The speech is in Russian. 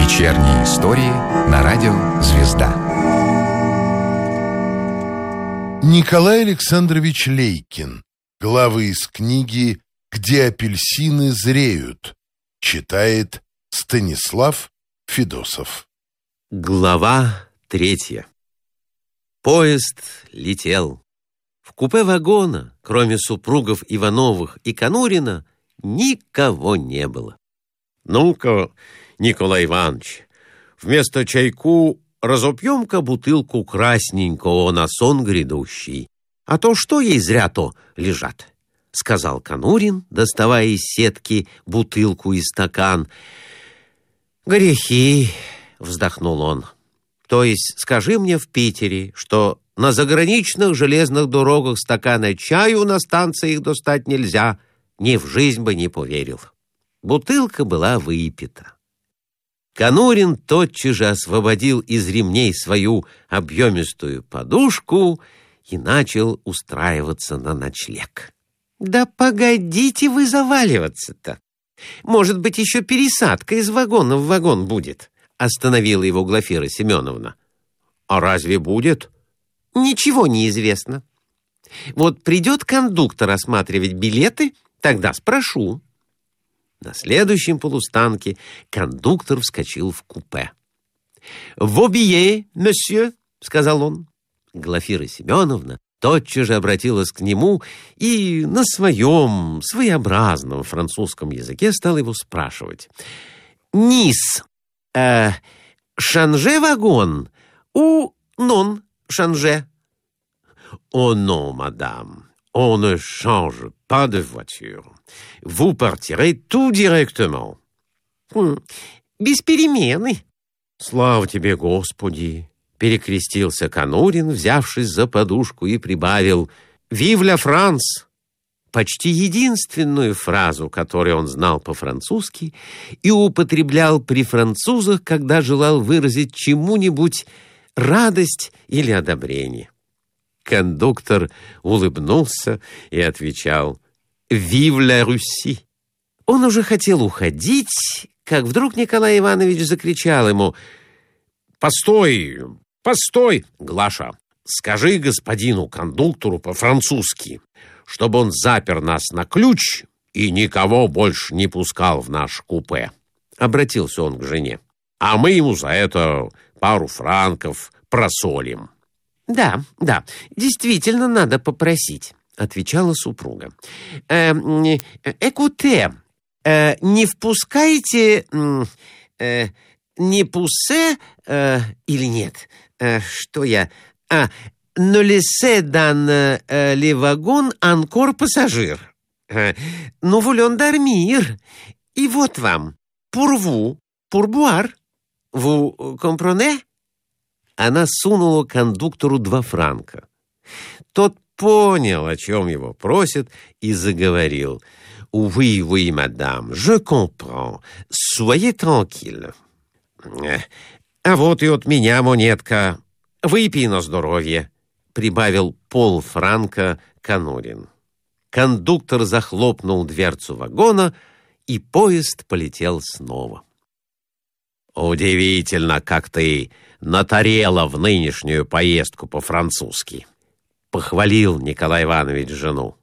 Вечерние истории на радио «Звезда». Николай Александрович Лейкин. Главы из книги «Где апельсины зреют». Читает Станислав Федосов. Глава 3. Поезд летел. В купе вагона, кроме супругов Ивановых и Конурина, никого не было. «Ну-ка, Николай Иванович, вместо чайку разопьем-ка бутылку красненького на сон грядущий, а то что ей зря-то лежат», — сказал Конурин, доставая из сетки бутылку и стакан. «Грехи», — вздохнул он. «То есть скажи мне в Питере, что на заграничных железных дорогах стакана чаю на станциях достать нельзя, ни в жизнь бы не поверил». Бутылка была выпита. Конурин тотчас же освободил из ремней свою объемистую подушку и начал устраиваться на ночлег. «Да погодите вы заваливаться-то! Может быть, еще пересадка из вагона в вагон будет?» — остановила его Глафира Семеновна. «А разве будет?» «Ничего не известно. Вот придет кондуктор осматривать билеты, тогда спрошу». На следующем полустанке кондуктор вскочил в купе. «Vos billets, monsieur», — сказал он. Глафира Семеновна тотчас же обратилась к нему и на своем своеобразном французском языке стала его спрашивать. «Низ, шанже вагон у нон шанже?» «О, non, madame, on ne change pas de voiture. Vous partirez tout directement». «Без перемены». «Слава тебе, Господи!» — перекрестился Конурин, взявшись за подушку, и прибавил «Vive la France!» почти единственную фразу, которую он знал по-французски и употреблял при французах, когда желал выразить чему-нибудь радость или одобрение. Кондуктор улыбнулся и отвечал «Vive la Russie!». Он уже хотел уходить, как вдруг Николай Иванович закричал ему: «Постой, постой, Глаша, скажи господину кондуктору по-французски, чтобы он запер нас на ключ и никого больше не пускал в наш купе». Обратился он к жене. «А мы ему за это пару франков просолим». «Да, действительно надо попросить», — отвечала супруга. «Экуте, не впускайте, не пуссе, или нет, что я... ne laissez dans les wagons encore passagers. Nous voulons dormir. И вот вам, pour vous, pourboire. Vous comprenez?» Она сунула кондуктору 2 франка. Тот понял, о чем его просят, и заговорил. «Oui, oui, madame, je comprends. Soyez tranquille». «А вот и от меня монетка. Выпей на здоровье», — прибавил полфранка Конурин. Кондуктор захлопнул дверцу вагона, и поезд полетел снова. «Удивительно, как ты натарела в нынешнюю поездку по-французски», — похвалил Николай Иванович жену.